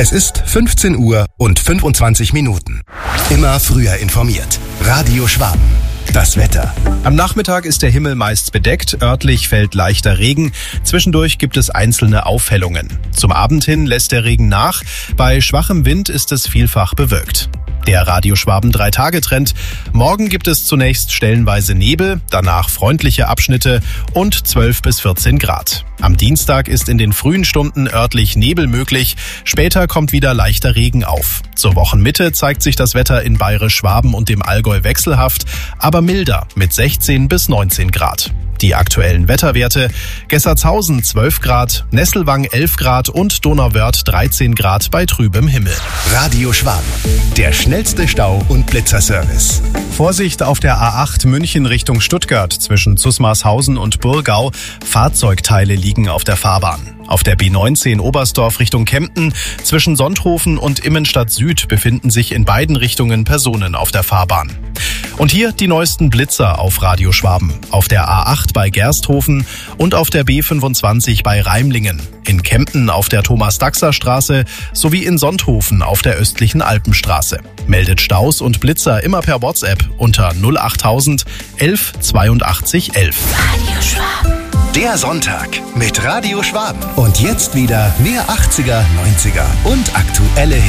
Es ist 15 Uhr und 25 Minuten. Immer früher informiert. Radio Schwaben. Das Wetter. Am Nachmittag ist der Himmel meist bedeckt, örtlich fällt leichter Regen, zwischendurch gibt es einzelne Aufhellungen. Zum Abend hin lässt der Regen nach, bei schwachem Wind ist es vielfach bewölkt. Der Radio Schwaben 3-Tage-Trend. Morgen gibt es zunächst stellenweise Nebel, danach freundliche Abschnitte und 12 bis 14 Grad. Am Dienstag ist in den frühen Stunden örtlich Nebel möglich, später kommt wieder leichter Regen auf. Zur Wochenmitte zeigt sich das Wetter in Bayerisch-Schwaben und dem Allgäu wechselhaft, aber milder mit 16 bis 19 Grad. Die aktuellen Wetterwerte: Gessertshausen 12 Grad, Nesselwang 11 Grad und Donauwörth 13 Grad bei trübem Himmel. Radio Schwaben, der schnellste Stau- und Blitzerservice. Vorsicht auf der A8 München Richtung Stuttgart zwischen Zusmarshausen und Burgau. Fahrzeugteile liegen auf der Fahrbahn. Auf der B19 Oberstdorf Richtung Kempten zwischen Sonthofen und Immenstadt Süd befinden sich in beiden Richtungen Personen auf der Fahrbahn. Und hier die neuesten Blitzer auf Radio Schwaben. Auf der A8 bei Gersthofen und auf der B25 bei Reimlingen. In Kempten auf der Thomas-Daxer-Straße sowie in Sonthofen auf der östlichen Alpenstraße. Meldet Staus und Blitzer immer per WhatsApp unter 08000 11 82 11. Radio Schwaben. Der Sonntag mit Radio Schwaben. Und jetzt wieder mehr 80er, 90er und aktuelle Hits.